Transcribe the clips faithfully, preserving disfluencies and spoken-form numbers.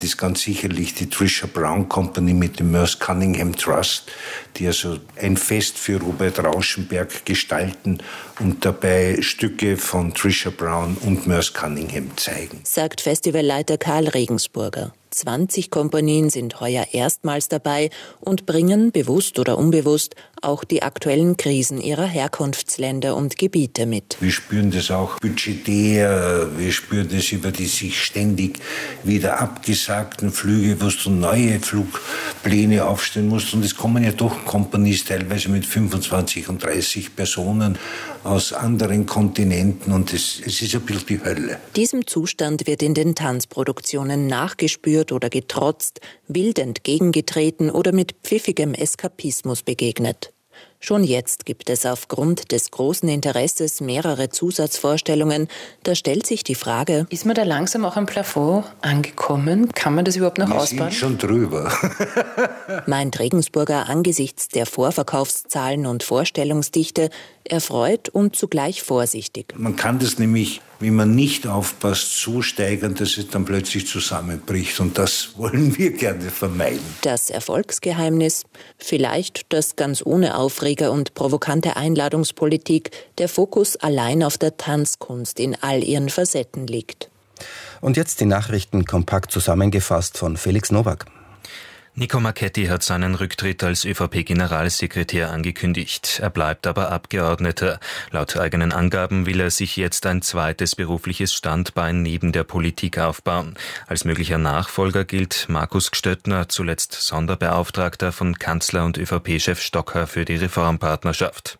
Das ist ganz sicherlich die Trisha Brown Company mit dem Merce Cunningham Trust, die also ein Fest für Robert Rauschenberg gestalten und dabei Stücke von Trisha Brown und Merce Cunningham zeigen. Sagt Festivalleiter Karl Regensburger. zwanzig Kompanien sind heuer erstmals dabei und bringen, bewusst oder unbewusst, auch die aktuellen Krisen ihrer Herkunftsländer und Gebiete mit. Wir spüren das auch budgetär, wir spüren das über die sich ständig wieder abgesagten Flüge, wo du neue Flugpläne aufstellen musst. Und es kommen ja doch Companies teilweise mit fünfundzwanzig und dreißig Personen aus anderen Kontinenten und es, es ist ein bisschen die Hölle. Diesem Zustand wird in den Tanzproduktionen nachgespürt oder getrotzt, wild entgegengetreten oder mit pfiffigem Eskapismus begegnet. Schon jetzt gibt es aufgrund des großen Interesses mehrere Zusatzvorstellungen. Da stellt sich die Frage: Ist man da langsam auch am Plafond angekommen? Kann man das überhaupt noch Wir ausbauen? sind schon drüber. Meint Regensburger angesichts der Vorverkaufszahlen und Vorstellungsdichte, erfreut und zugleich vorsichtig. Man kann das nämlich, wenn man nicht aufpasst, so steigern, dass es dann plötzlich zusammenbricht. Und das wollen wir gerne vermeiden. Das Erfolgsgeheimnis? Vielleicht, dass ganz ohne Aufreger und provokante Einladungspolitik der Fokus allein auf der Tanzkunst in all ihren Facetten liegt. Und jetzt die Nachrichten kompakt zusammengefasst von Felix Nowak. Nico Marchetti hat seinen Rücktritt als ÖVP-Generalsekretär angekündigt. Er bleibt aber Abgeordneter. Laut eigenen Angaben will er sich jetzt ein zweites berufliches Standbein neben der Politik aufbauen. Als möglicher Nachfolger gilt Markus Gstöttner, zuletzt Sonderbeauftragter von Kanzler und ÖVP-Chef Stocker für die Reformpartnerschaft.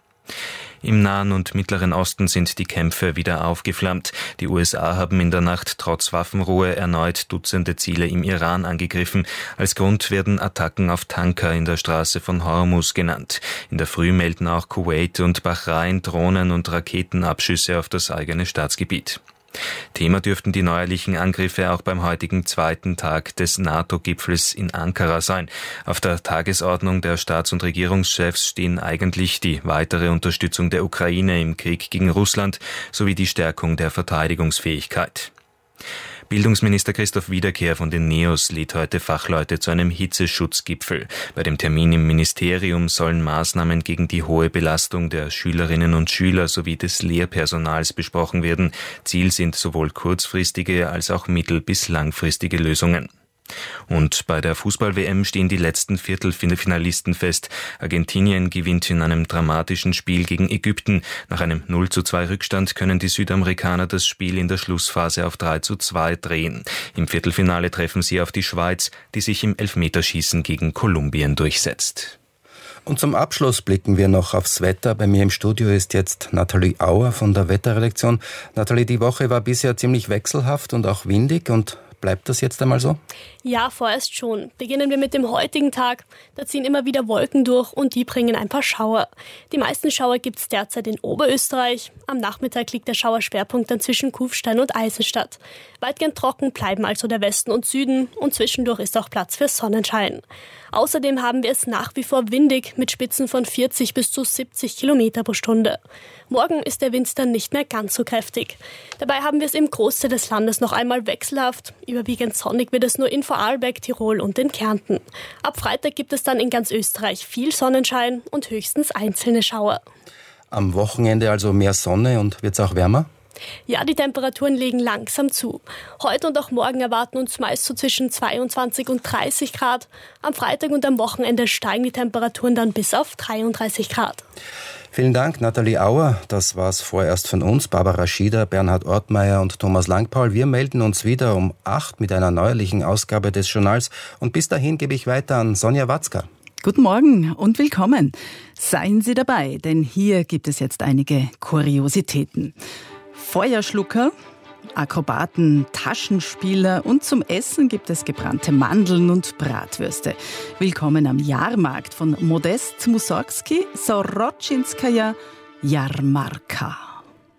Im Nahen und Mittleren Osten sind die Kämpfe wieder aufgeflammt. Die U S A haben in der Nacht trotz Waffenruhe erneut Dutzende Ziele im Iran angegriffen. Als Grund werden Attacken auf Tanker in der Straße von Hormuz genannt. In der Früh melden auch Kuwait und Bahrain Drohnen- und Raketenabschüsse auf das eigene Staatsgebiet. Thema dürften die neuerlichen Angriffe auch beim heutigen zweiten Tag des NATO-Gipfels in Ankara sein. Auf der Tagesordnung der Staats- und Regierungschefs stehen eigentlich die weitere Unterstützung der Ukraine im Krieg gegen Russland sowie die Stärkung der Verteidigungsfähigkeit. Bildungsminister Christoph Wiederkehr von den NEOS lädt heute Fachleute zu einem Hitzeschutzgipfel. Bei dem Termin im Ministerium sollen Maßnahmen gegen die hohe Belastung der Schülerinnen und Schüler sowie des Lehrpersonals besprochen werden. Ziel sind sowohl kurzfristige als auch mittel- bis langfristige Lösungen. Und bei der Fußball-W M stehen die letzten Viertelfinalisten fest. Argentinien gewinnt in einem dramatischen Spiel gegen Ägypten. Nach einem null zu zwei Rückstand können die Südamerikaner das Spiel in der Schlussphase auf drei zu zwei drehen. Im Viertelfinale treffen sie auf die Schweiz, die sich im Elfmeterschießen gegen Kolumbien durchsetzt. Und zum Abschluss blicken wir noch aufs Wetter. Bei mir im Studio ist jetzt Nathalie Auer von der Wetterredaktion. Nathalie, die Woche war bisher ziemlich wechselhaft und auch windig und bleibt das jetzt einmal so? Ja, vorerst schon. Beginnen wir mit dem heutigen Tag. Da ziehen immer wieder Wolken durch und die bringen ein paar Schauer. Die meisten Schauer gibt es derzeit in Oberösterreich. Am Nachmittag liegt der Schauerschwerpunkt dann zwischen Kufstein und Eisenstadt. Weitgehend trocken bleiben also der Westen und Süden und zwischendurch ist auch Platz für Sonnenschein. Außerdem haben wir es nach wie vor windig mit Spitzen von vierzig bis zu siebzig Kilometer pro Stunde. Morgen ist der Wind dann nicht mehr ganz so kräftig. Dabei haben wir es im Großteil des Landes noch einmal wechselhaft. Überwiegend sonnig wird es nur in Vorarlberg, Tirol und in Kärnten. Ab Freitag gibt es dann in ganz Österreich viel Sonnenschein und höchstens einzelne Schauer. Am Wochenende also mehr Sonne und wird es auch wärmer? Ja, die Temperaturen legen langsam zu. Heute und auch morgen erwarten uns meist so zwischen zweiundzwanzig und dreißig Grad. Am Freitag und am Wochenende steigen die Temperaturen dann bis auf dreiunddreißig Grad. Vielen Dank, Nathalie Auer. Das war's vorerst von uns. Barbara Schieder, Bernhard Ortmeier und Thomas Langpaul. Wir melden uns wieder um acht mit einer neuerlichen Ausgabe des Journals. Und bis dahin gebe ich weiter an Sonja Watzka. Guten Morgen und willkommen. Seien Sie dabei, denn hier gibt es jetzt einige Kuriositäten. Feuerschlucker, Akrobaten, Taschenspieler und zum Essen gibt es gebrannte Mandeln und Bratwürste. Willkommen am Jahrmarkt von Modest Mussorgsky, Soroczynskaja Jarmarka.